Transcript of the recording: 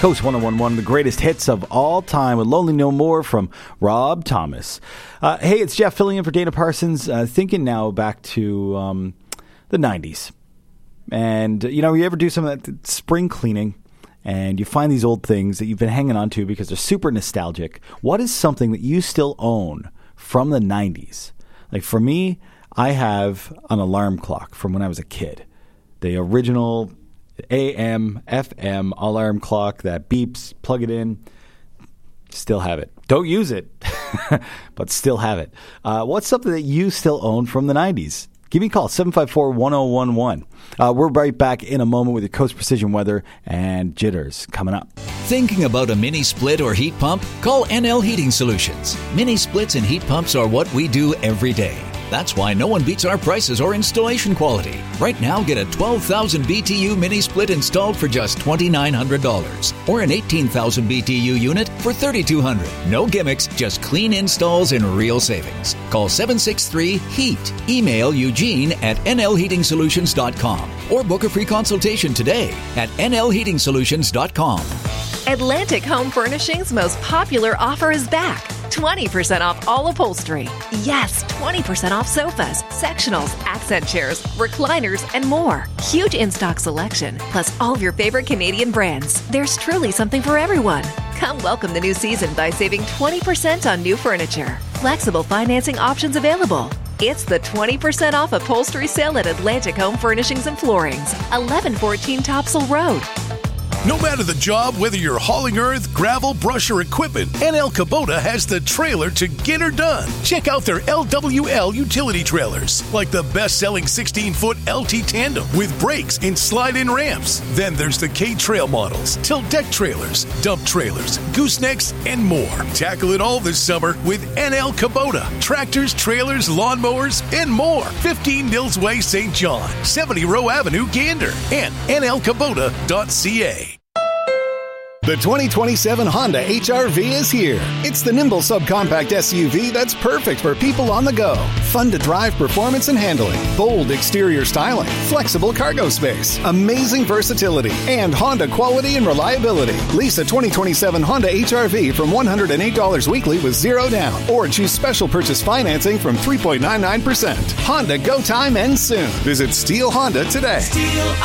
Coast 101.1, the greatest hits of all time with Lonely No More from Rob Thomas. Hey, it's Jeff filling in for Dana Parsons. Thinking now back to the 90s. And, you ever do some of that spring cleaning and you find these old things that you've been hanging on to because they're super nostalgic. What is something that you still own from the 90s? Like for me, I have an alarm clock from when I was a kid. The original AM, FM alarm clock that beeps, plug it in, still have it. Don't use it, but still have it. What's something that you still own from the 90s? Give me a call, 754-1011. We're right back in a moment with your Coast Precision weather and jitters coming up. Thinking about a mini split or heat pump? Call NL Heating Solutions. Mini splits and heat pumps are what we do every day. That's why no one beats our prices or installation quality. Right now, get a 12,000 BTU mini split installed for just $2,900 or an 18,000 BTU unit for $3,200. No gimmicks, just clean installs and real savings. Call 763-HEAT. Email Eugene at nlheatingsolutions.com or book a free consultation today at nlheatingsolutions.com. Atlantic Home Furnishings' most popular offer is back. 20% off all upholstery. Yes, 20% off sofas, sectionals, accent chairs, recliners, and more. Huge in-stock selection, plus all of your favorite Canadian brands. There's truly something for everyone. Come welcome the new season by saving 20% on new furniture. Flexible financing options available. It's the 20% off upholstery sale at Atlantic Home Furnishings and Floorings, 1114 Topsail Road. No matter the job, whether you're hauling earth, gravel, brush, or equipment, NL Kubota has the trailer to get her done. Check out their LWL utility trailers, like the best-selling 16-foot LT Tandem with brakes and slide-in ramps. Then there's the K-Trail models, tilt deck trailers, dump trailers, goosenecks, and more. Tackle it all this summer with NL Kubota. Tractors, trailers, lawnmowers, and more. 15 Nils Way, St. John, 70 Row Avenue, Gander, and nlkubota.ca. The 2027 Honda HR-V is here. It's the nimble subcompact SUV that's perfect for people on the go. Fun to drive performance and handling, bold exterior styling, flexible cargo space, amazing versatility, and Honda quality and reliability. Lease a 2027 Honda HR-V from $108 weekly with zero down, or choose special purchase financing from 3.99%. Honda Go Time ends soon. Visit Steele Honda today.